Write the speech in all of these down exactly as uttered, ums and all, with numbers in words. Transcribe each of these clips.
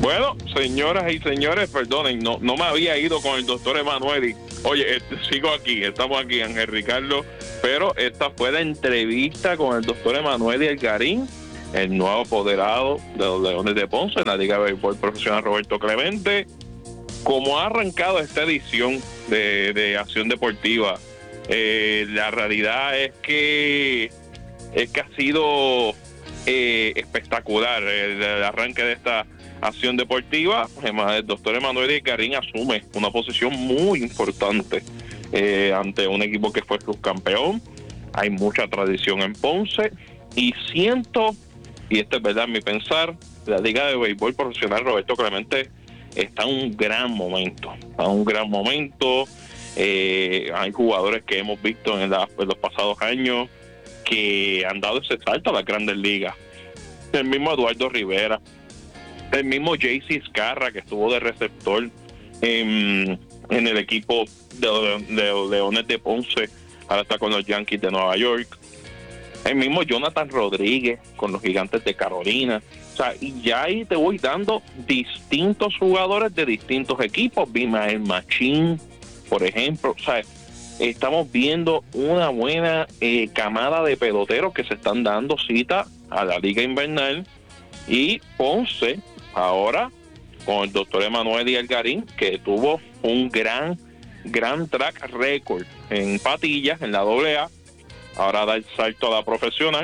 Bueno, señoras y señores, perdonen, no, no me había ido con el doctor Emanueli. Oye, este, sigo aquí, estamos aquí, Ángel Ricardo, pero esta fue la entrevista con el doctor Emanueli Algarín, el nuevo apoderado de los Leones de Ponce en la Liga de Béisbol Profesional Roberto Clemente. Como ha arrancado esta edición de, de Acción Deportiva, eh, la realidad es que es que ha sido eh, espectacular el, el arranque de esta Acción Deportiva. El doctor Emanueli Algarín asume una posición muy importante eh, ante un equipo que fue subcampeón. Hay mucha tradición en Ponce y siento, y esto es verdad mi pensar, la Liga de Béisbol Profesional Roberto Clemente está en un gran momento, está en un gran momento. Eh, hay jugadores que hemos visto en, la, en los pasados años que han dado ese salto a las grandes ligas. El mismo Eduardo Rivera, el mismo J C Scarra, que estuvo de receptor en, en el equipo de, de, de los Leones de Ponce, ahora está con los Yankees de Nueva York. El mismo Jonathan Rodríguez con los Gigantes de Carolina. O sea, y ya ahí te voy dando distintos jugadores de distintos equipos. Bimael Machín, por ejemplo. O sea, estamos viendo una buena eh, camada de peloteros que se están dando cita a la Liga Invernal. Y Ponce, ahora, con el doctor Emanueli Algarín, que tuvo un gran, gran track record en Patillas, en la doble A. Ahora da el salto a la profesional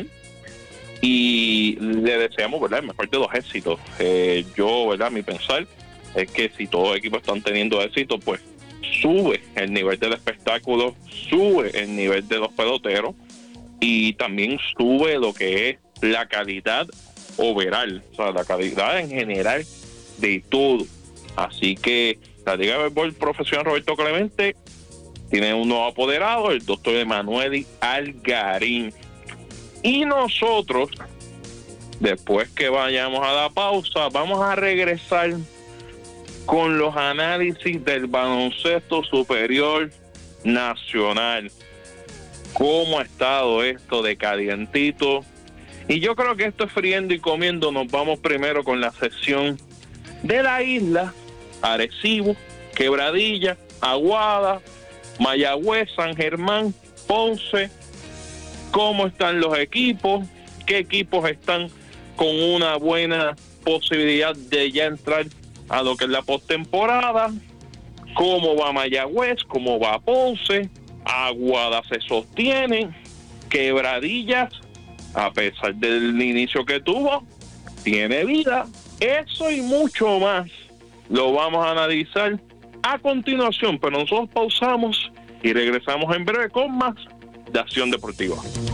y le deseamos, ¿verdad?, el mejor de los éxitos. Eh, yo, ¿verdad?, mi pensar es que si todos los equipos están teniendo éxito, pues sube el nivel del espectáculo, sube el nivel de los peloteros y también sube lo que es la calidad overall, o sea, la calidad en general de todo. Así que la Liga de Béisbol Profesional Roberto Clemente tiene un nuevo apoderado, el doctor Emanueli Algarín. Y nosotros, después que vayamos a la pausa, vamos a regresar con los análisis del baloncesto superior nacional. ¿Cómo ha estado esto de calientito? Y yo creo que esto es friendo y comiendo. Nos vamos primero con la sección de la isla, Arecibo, Quebradilla, Aguada, Mayagüez, San Germán, Ponce. ¿Cómo están los equipos? ¿Qué equipos están con una buena posibilidad de ya entrar a lo que es la postemporada? ¿Cómo va Mayagüez? ¿Cómo va Ponce? Aguada se sostiene. Quebradillas, a pesar del inicio que tuvo, tiene vida. Eso y mucho más lo vamos a analizar a continuación, pero nosotros pausamos y regresamos en breve con más de Acción Deportiva.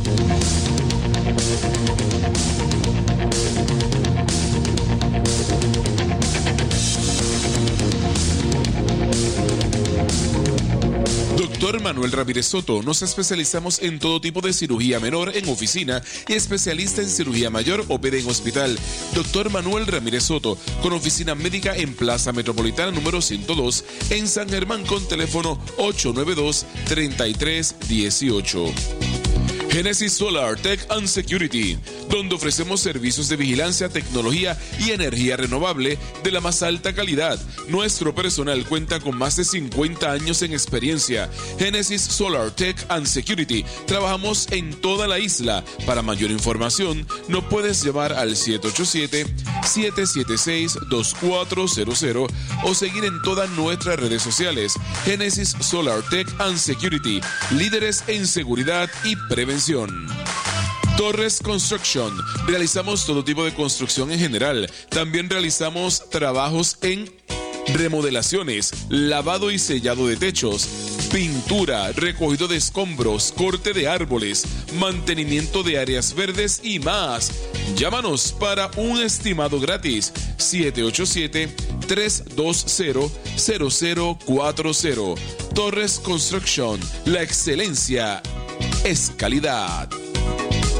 Doctor Manuel Ramírez Soto, nos especializamos en todo tipo de cirugía menor en oficina y especialista en cirugía mayor o P D en hospital. Doctor Manuel Ramírez Soto, con oficina médica en Plaza Metropolitana número ciento dos, en San Germán, con teléfono ocho nueve dos, tres tres uno ocho. Genesis Solar Tech and Security, donde ofrecemos servicios de vigilancia, tecnología y energía renovable de la más alta calidad. Nuestro personal cuenta con más de cincuenta años en experiencia. Genesis Solar Tech and Security. Trabajamos en toda la isla. Para mayor información, nos puedes llamar al siete ocho siete, siete siete seis, dos cuatro cero cero o seguir en todas nuestras redes sociales. Genesis Solar Tech and Security, líderes en seguridad y prevención. Torres Construction. Realizamos todo tipo de construcción en general. También realizamos trabajos en remodelaciones, lavado y sellado de techos, pintura, recogido de escombros, corte de árboles, mantenimiento de áreas verdes y más. Llámanos para un estimado gratis. siete ocho siete, tres dos cero, cero cero cuatro cero. Torres Construction. La excelencia es calidad.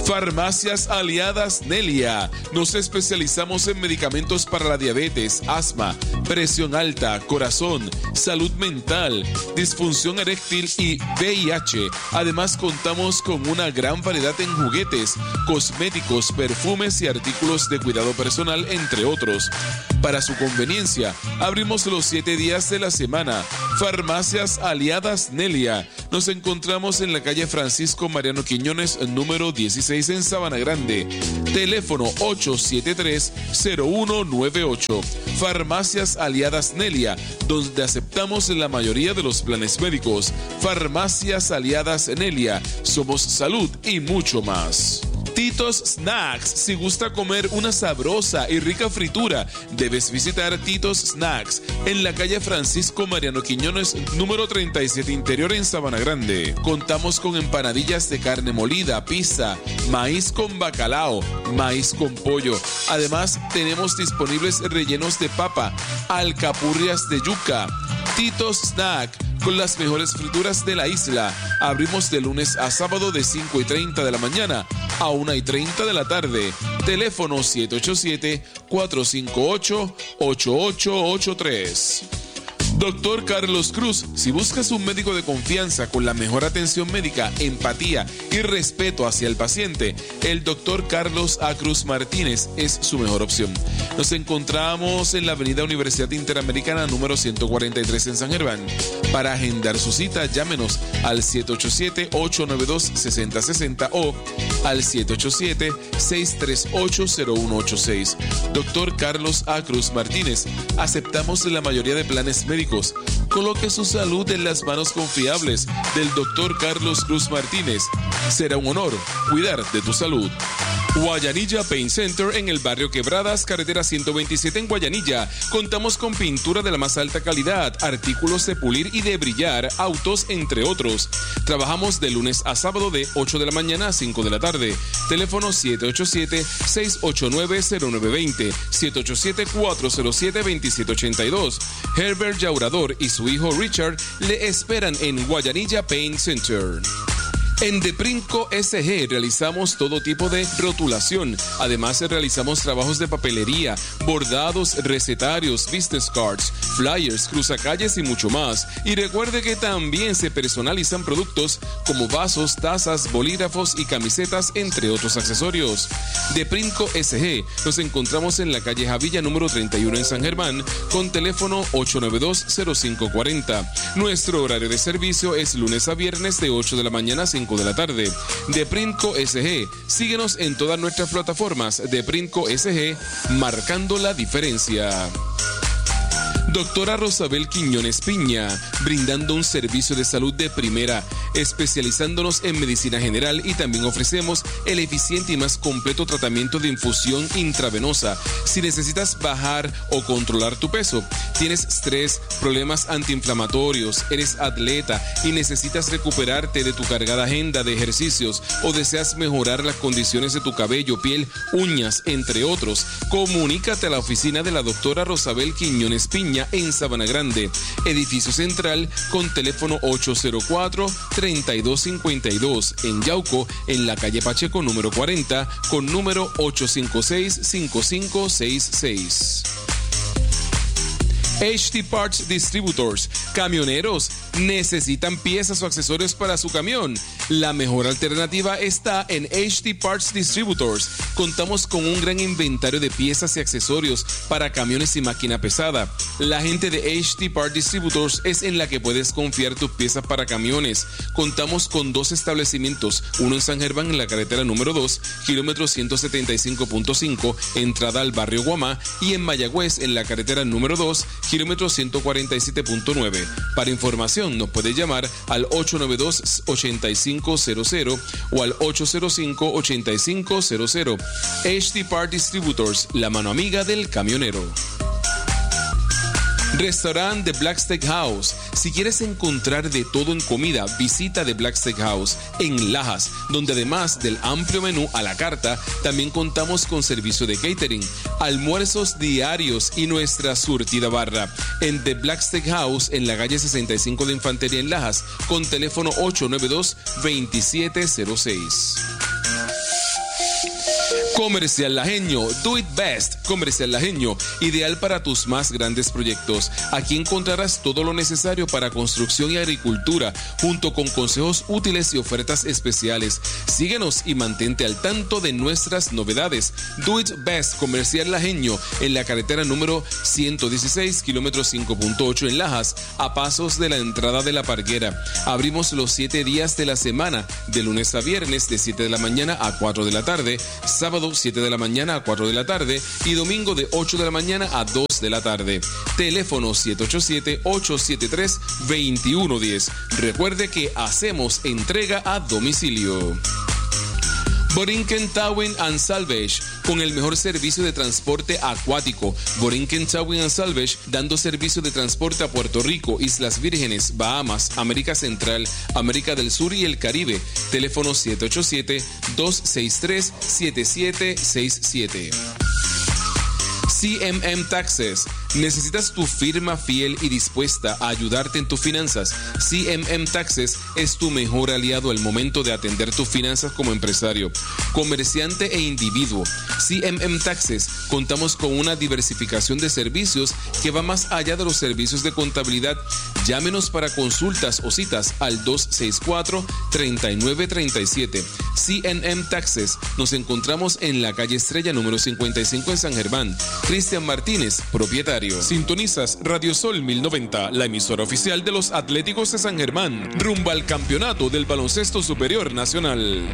Farmacias Aliadas Nelia. Nos especializamos en medicamentos para la diabetes, asma, presión alta, corazón, salud mental, disfunción eréctil y V I H. Además, contamos con una gran variedad en juguetes, cosméticos, perfumes y artículos de cuidado personal, entre otros. Para su conveniencia, abrimos los siete días de la semana. Farmacias Aliadas Nelia. Nos encontramos en la calle Francisco Mariano Quiñones, número dieciséis en Sabana Grande. Teléfono ocho siete tres, cero uno nueve ocho. Farmacias Aliadas Nelia, donde aceptamos la mayoría de los planes médicos. Farmacias Aliadas Nelia. Somos salud y mucho más. Titos Snacks. Si gusta comer una sabrosa y rica fritura, debes visitar Titos Snacks en la calle Francisco Mariano Quiñones, número treinta y siete Interior en Sabana Grande. Contamos con empanadillas de carne molida, pizza, maíz con bacalao, maíz con pollo. Además, tenemos disponibles rellenos de papa, alcapurrias de yuca. Titos Snack, con las mejores frituras de la isla. Abrimos de lunes a sábado de cinco y treinta de la mañana a una y treinta de la tarde. Teléfono siete ocho siete, cuatro cinco ocho, ocho ocho ocho tres. Doctor Carlos Cruz. Si buscas un médico de confianza con la mejor atención médica, empatía y respeto hacia el paciente, el doctor Carlos A. Cruz Martínez es su mejor opción. Nos encontramos en la avenida Universidad Interamericana número ciento cuarenta y tres en San Germán. Para agendar su cita, llámenos al siete ocho siete, ocho nueve dos, seis cero seis cero o al siete ocho siete, seis tres ocho, cero uno ocho seis. Doctor Carlos A. Cruz Martínez. Aceptamos la mayoría de planes médicos. Coloque su salud en las manos confiables del doctor Carlos Cruz Martínez. Será un honor cuidar de tu salud. Guayanilla Paint Center en el barrio Quebradas, carretera ciento veintisiete en Guayanilla. Contamos con pintura de la más alta calidad, artículos de pulir y de brillar, autos, entre otros. Trabajamos de lunes a sábado de ocho de la mañana a cinco de la tarde. Teléfono siete ocho siete, seis ocho nueve, cero nueve dos cero, siete ocho siete, cuatro cero siete, dos siete ocho dos. Herbert Llaurador y su hijo Richard le esperan en Guayanilla Paint Center. En Deprinco S G realizamos todo tipo de rotulación. Además, realizamos trabajos de papelería, bordados, recetarios, business cards, flyers, cruzacalles y mucho más. Y recuerde que también se personalizan productos como vasos, tazas, bolígrafos y camisetas, entre otros accesorios. Deprinco S G nos encontramos en la calle Javilla número treinta y uno en San Germán con teléfono ocho nueve dos, cero cinco cuatro cero. Nuestro horario de servicio es lunes a viernes de ocho de la mañana a cinco de la tarde. Deprinco S G. Síguenos en todas nuestras plataformas. Deprinco S G, marcando la diferencia. Doctora Rosabel Quiñones Piña, brindando un servicio de salud de primera, especializándonos en medicina general, y también ofrecemos el eficiente y más completo tratamiento de infusión intravenosa. Si necesitas bajar o controlar tu peso, tienes estrés, problemas antiinflamatorios, eres atleta y necesitas recuperarte de tu cargada agenda de ejercicios, o deseas mejorar las condiciones de tu cabello, piel, uñas, entre otros, comunícate a la oficina de la doctora Rosabel Quiñones Piña en Sabana Grande, edificio central, con teléfono ocho cero cuatro, tres dos cinco dos. En Yauco, en la calle Pacheco número cuarenta, con número ocho cinco seis, cinco cinco seis seis. H T Parts Distributors. Camioneros, ¿necesitan piezas o accesorios para su camión? La mejor alternativa está en H T Parts Distributors. Contamos con un gran inventario de piezas y accesorios para camiones y máquina pesada. La gente de H T Parts Distributors es en la que puedes confiar tus piezas para camiones. Contamos con dos establecimientos, uno en San Germán en la carretera número dos, kilómetro ciento setenta y cinco punto cinco, entrada al barrio Guamá, y en Mayagüez en la carretera número dos, kilómetro ciento cuarenta y siete punto nueve. Para información nos puede llamar al ocho nueve dos, ocho cinco cero cero o al ocho cero cinco, ocho cinco cero cero. H T Parts Distributors, la mano amiga del camionero. Restaurante The Black Steakhouse. Si quieres encontrar de todo en comida, visita The Black Steakhouse en Lajas, donde además del amplio menú a la carta, también contamos con servicio de catering, almuerzos diarios y nuestra surtida barra. En The Black Steakhouse, en la calle sesenta y cinco de Infantería en Lajas, con teléfono ocho nueve dos, dos siete cero seis. Comercial Lajeño, do it best. Comercial Lajeño, ideal para tus más grandes proyectos. Aquí encontrarás todo lo necesario para construcción y agricultura, junto con consejos útiles y ofertas especiales. Síguenos y mantente al tanto de nuestras novedades. Do it best. Comercial Lajeño, en la carretera número ciento dieciséis, kilómetro cinco punto ocho en Lajas, a pasos de la entrada de La Parguera. Abrimos los siete días de la semana, de lunes a viernes, de siete de la mañana a cuatro de la tarde, sábado siete de la mañana a cuatro de la tarde y domingo de ocho de la mañana a dos de la tarde. Teléfono siete ocho siete, ocho siete tres, dos uno uno cero. Recuerde que hacemos entrega a domicilio. Borinquen Towing and Salvage, con el mejor servicio de transporte acuático. Borinquen Towing and Salvage, dando servicio de transporte a Puerto Rico, Islas Vírgenes, Bahamas, América Central, América del Sur y el Caribe. Teléfono siete ocho siete, dos seis tres, siete siete seis siete. C M M Taxes. ¿Necesitas tu firma fiel y dispuesta a ayudarte en tus finanzas? C M M Taxes es tu mejor aliado al momento de atender tus finanzas como empresario, comerciante e individuo. C M M Taxes contamos con una diversificación de servicios que va más allá de los servicios de contabilidad. Llámenos para consultas o citas al dos seis cuatro, tres nueve tres siete. C M M Taxes. Nos encontramos en la calle Estrella número cincuenta y cinco en San Germán. Cristian Martínez, propietario. Sintonizas Radio Sol mil noventa, la emisora oficial de los Atléticos de San Germán, rumbo al campeonato del baloncesto superior nacional.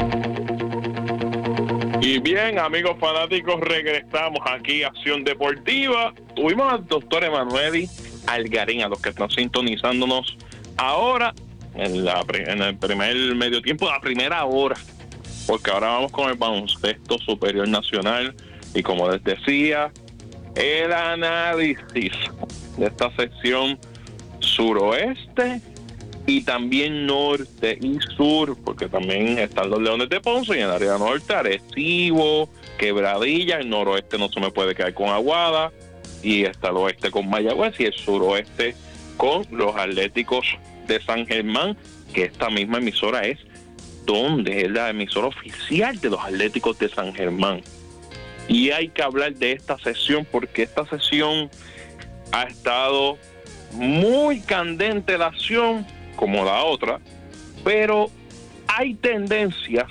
Y bien, amigos fanáticos, regresamos aquí a Acción Deportiva. Tuvimos al doctor Emanueli Algarín, a los que están sintonizándonos ahora en, la, en el primer medio tiempo, la primera hora, porque ahora vamos con el baloncesto superior nacional. Y como les decía, el análisis de esta sección suroeste y también norte y sur, porque también están los Leones de Ponce y en el área norte Arecibo, Quebradilla, el noroeste no se me puede quedar con Aguada, y está el oeste con Mayagüez y el suroeste con los Atléticos de San Germán, que esta misma emisora es donde es la emisora oficial de los Atléticos de San Germán. Y hay que hablar de esta sesión porque esta sesión ha estado muy candente la acción, como la otra, pero hay tendencias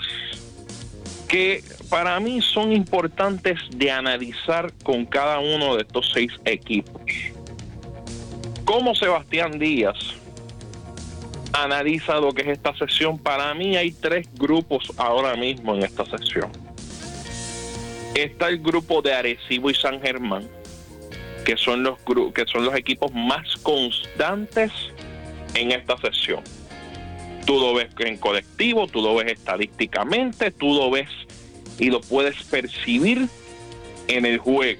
que para mí son importantes de analizar con cada uno de estos seis equipos. Como Sebastián Díaz analiza lo que es esta sesión, para mí hay tres grupos ahora mismo en esta sesión. Está el grupo de Arecibo y San Germán, que son los gru- que son los equipos más constantes en esta sesión. Tú lo ves en colectivo, tú lo ves estadísticamente, tú lo ves y lo puedes percibir en el juego.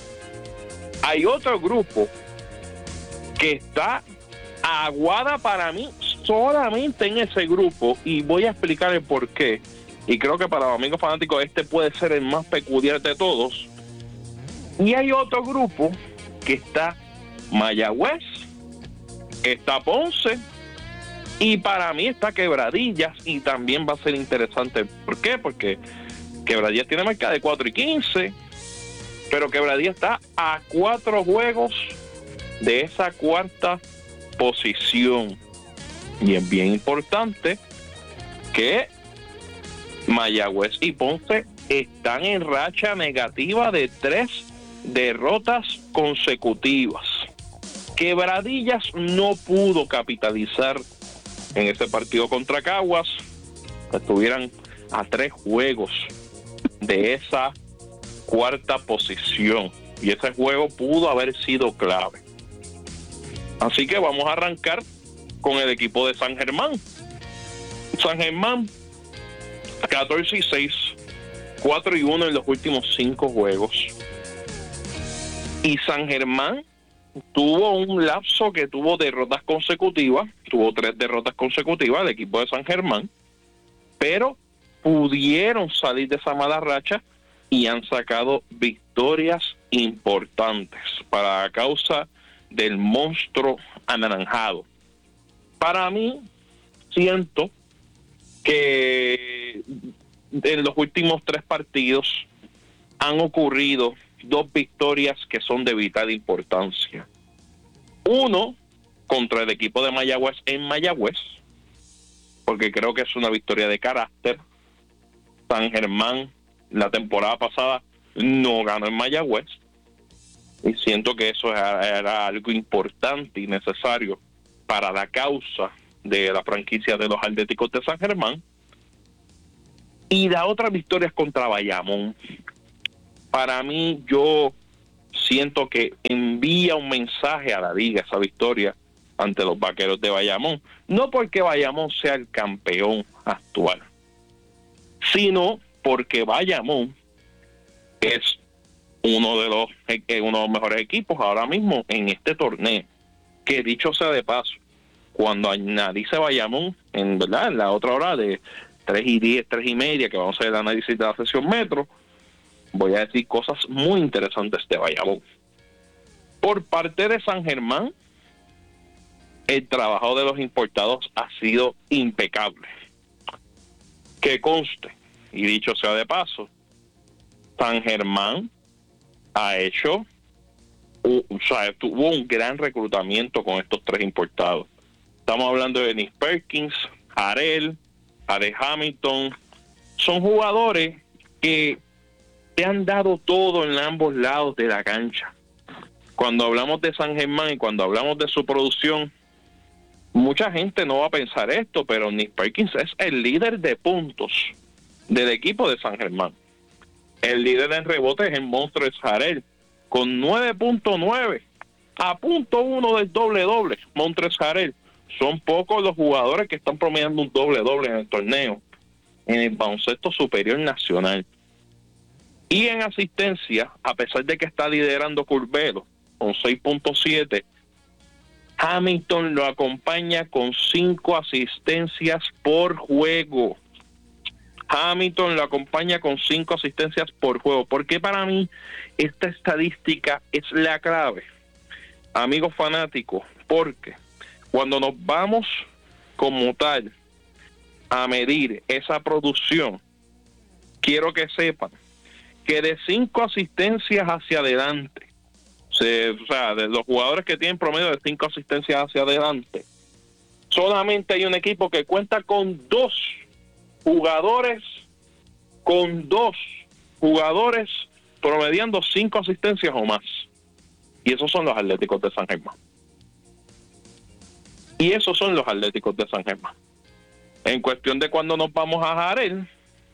Hay otro grupo que está Aguada para mí solamente en ese grupo, y voy a explicar el por qué. Y creo que para los amigos fanáticos este puede ser el más peculiar de todos. Y hay otro grupo que está Mayagüez, está Ponce, y para mí está Quebradillas, y también va a ser interesante. ¿Por qué? Porque Quebradillas tiene marca de cuatro y quince, pero Quebradillas está a cuatro juegos de esa cuarta posición. Y es bien importante que Mayagüez y Ponce están en racha negativa de tres derrotas consecutivas. Quebradillas no pudo capitalizar en ese partido contra Caguas. Estuvieran a tres juegos de esa cuarta posición, y ese juego pudo haber sido clave. Así que vamos a arrancar con el equipo de San Germán. San Germán catorce y seis, cuatro y uno en los últimos cinco juegos. Y San Germán tuvo un lapso que tuvo derrotas consecutivas, tuvo tres derrotas consecutivas el equipo de San Germán, pero pudieron salir de esa mala racha y han sacado victorias importantes para la causa del monstruo anaranjado. Para mí, siento que en los últimos tres partidos han ocurrido dos victorias que son de vital importancia. Uno, contra el equipo de Mayagüez en Mayagüez, porque creo que es una victoria de carácter. San Germán la temporada pasada no ganó en Mayagüez, y siento que eso era, era algo importante y necesario para la causa de la franquicia de los Atléticos de San Germán. Y la otra victoria es contra Bayamón. Para mí, yo siento que envía un mensaje a la liga esa victoria ante los Vaqueros de Bayamón. No porque Bayamón sea el campeón actual, sino porque Bayamón es uno de los uno de los mejores equipos ahora mismo en este torneo. Que dicho sea de paso, cuando analice Bayamón, en verdad, en la otra hora de tres y diez, tres y media, que vamos a hacer el análisis de la sesión metro, voy a decir cosas muy interesantes de Bayamón. Por parte de San Germán, el trabajo de los importados ha sido impecable. Que conste, y dicho sea de paso, San Germán ha hecho, o sea, tuvo un gran reclutamiento con estos tres importados. Estamos hablando de Dennis Perkins, Jarel, Ade Hamilton. Son jugadores que te han dado todo en ambos lados de la cancha. Cuando hablamos de San Germán y cuando hablamos de su producción, mucha gente no va a pensar esto, pero Nick Perkins es el líder de puntos del equipo de San Germán. El líder en rebotes es el monstruo Jarel, con nueve punto nueve, a punto uno del doble-doble. Montres Jarel. Son pocos los jugadores que están promediando un doble-doble en el torneo, en el baloncesto superior nacional. Y en asistencia, a pesar de que está liderando Curvelo con seis punto siete, Hamilton lo acompaña con cinco asistencias por juego. Hamilton lo acompaña con cinco asistencias por juego. Porque para mí esta estadística es la clave, amigos fanáticos, porque cuando nos vamos como tal a medir esa producción, quiero que sepan que de cinco asistencias hacia adelante, se, o sea, de los jugadores que tienen promedio de cinco asistencias hacia adelante, solamente hay un equipo que cuenta con dos jugadores, con dos jugadores promediando cinco asistencias o más. Y esos son los Atléticos de San Germán. Y esos son los Atléticos de San Germán. En cuestión de cuando nos vamos a Jarel,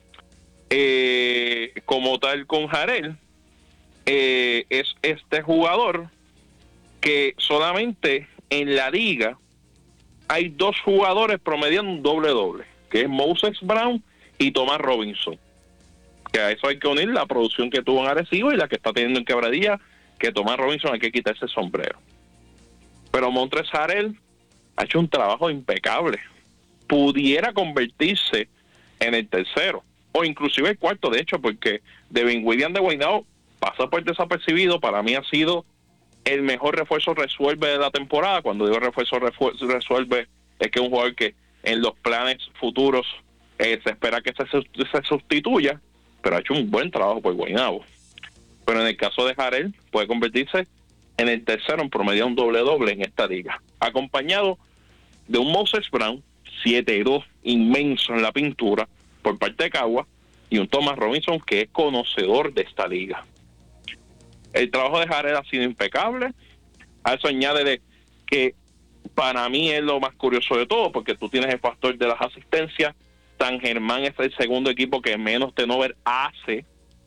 eh, como tal con Jarel, eh, es este jugador que solamente en la liga hay dos jugadores promediando un doble-doble, que es Moses Brown y Tomás Robinson. Que a eso hay que unir la producción que tuvo en Arecibo y la que está teniendo en Quebradilla, que Tomás Robinson hay que quitarse el sombrero. Pero Montres Jarel ha hecho un trabajo impecable. Pudiera convertirse en el tercero, o inclusive el cuarto, de hecho, porque Devin Williams de Guaynabo pasa por desapercibido. Para mí ha sido el mejor refuerzo resuelve de la temporada. Cuando digo refuerzo resuelve, es que es un jugador que en los planes futuros eh, se espera que se, se sustituya, pero ha hecho un buen trabajo por Guaynabo. Pero en el caso de Jarel, puede convertirse en el tercero en promedio un doble-doble en esta liga, acompañado de un Moses Brown, siete y dos, inmenso en la pintura, por parte de Cagua, y un Thomas Robinson que es conocedor de esta liga. El trabajo de Jarel ha sido impecable. A eso añade de que para mí es lo más curioso de todo, porque tú tienes el factor de las asistencias. San Germán es el segundo equipo que menos turnover hace,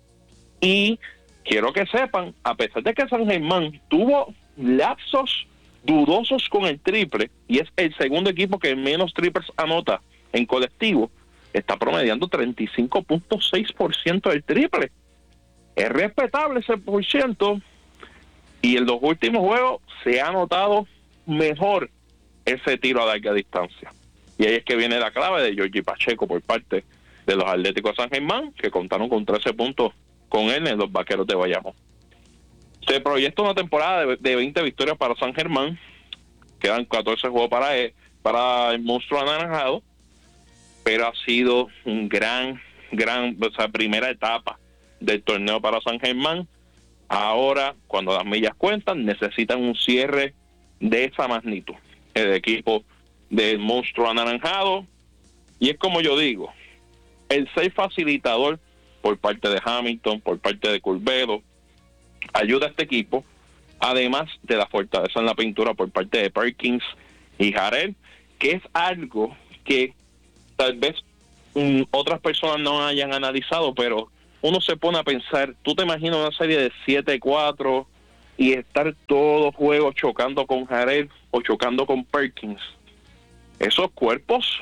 y quiero que sepan, a pesar de que San Germán tuvo lapsos dudosos con el triple, y es el segundo equipo que menos triples anota en colectivo, está promediando treinta y cinco punto seis por ciento del triple. Es respetable ese por ciento, y en los últimos juegos se ha notado mejor ese tiro a larga distancia. Y ahí es que viene la clave de Georgie Pacheco por parte de los Atléticos de San Germán, que contaron con trece puntos con él en los Vaqueros de Bayamón. Se proyecta una temporada de, de veinte victorias para San Germán. Quedan catorce juegos para él, para el monstruo anaranjado, pero ha sido un gran gran, o sea, primera etapa del torneo para San Germán. Ahora, cuando las millas cuentan, necesitan un cierre de esa magnitud. El equipo del monstruo anaranjado, y es como yo digo, el ser facilitador por parte de Hamilton, por parte de Curvelo, ayuda a este equipo, además de la fortaleza en la pintura por parte de Perkins y Jarel, que es algo que tal vez um, otras personas no hayan analizado, pero uno se pone a pensar, tú te imaginas una serie de siete cuatro y estar todo juego chocando con Jarel o chocando con Perkins. Esos cuerpos